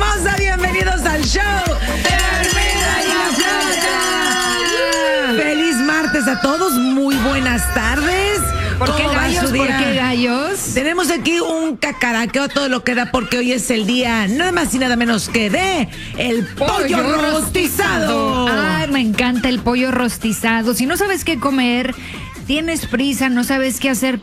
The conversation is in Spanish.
hermosa, bienvenidos al show de Armida y la Flaca. Feliz martes a todos, muy buenas tardes. ¿Por qué gallos? ¿Por qué gallos? Tenemos aquí un cacaraqueo a todo lo que da porque hoy es el día nada más y nada menos que de el pollo rostizado. Ay, me encanta el pollo rostizado. Si no sabes qué comer, tienes prisa, no sabes qué hacer,